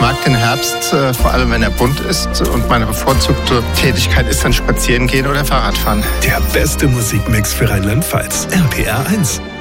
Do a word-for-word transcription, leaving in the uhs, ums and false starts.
mag den Herbst, äh, vor allem wenn er bunt ist. Und meine bevorzugte Tätigkeit ist dann spazieren gehen oder Fahrradfahren. Der beste Musikmix für Rheinland-Pfalz. R P R eins.